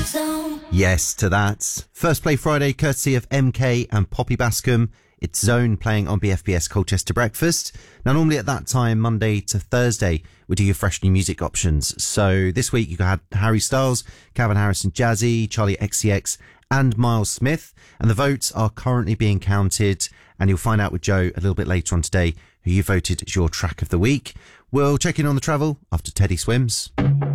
Yes to that. First Play Friday, courtesy of MK and Poppy Bascom. It's Zone playing on BFBS Colchester Breakfast. Now, normally at that time, Monday to Thursday, we do your fresh new music options. So this week you had Harry Styles, Calvin Harris and Jazzy, Charlie XCX and Miles Smith. And the votes are currently being counted. And you'll find out with Joe a little bit later on today who you voted as your track of the week. We'll check in on the travel after Teddy Swims.